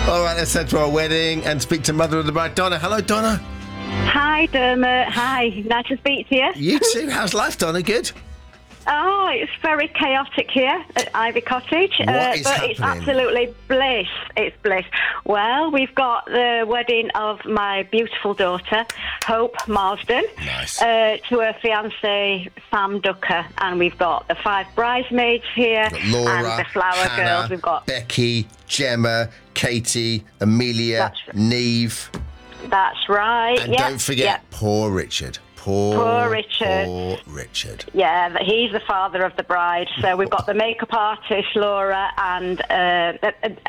All right, let's head to our wedding and speak to mother of the bride, Donna. Hello, Donna. Hi, Dermot. Hi. Nice to speak to you. You too. How's life, Donna? Good? Oh, it's very chaotic here at Ivy Cottage. What is but happening? It's absolutely bliss. It's bliss. Well, we've got the wedding of my beautiful daughter, Hope Marsden, Nice. to her fiancé, Sam Ducker. And we've got the 5 bridesmaids here. We've got Laura, and the flower Hannah, girls. We've got... Becky, Gemma, Katie, Amelia, Neve. That's right. And yeah, don't forget, yeah. poor Richard. Poor Richard. Poor Richard. Yeah, he's the father of the bride. So we've got the makeup artist, Laura, and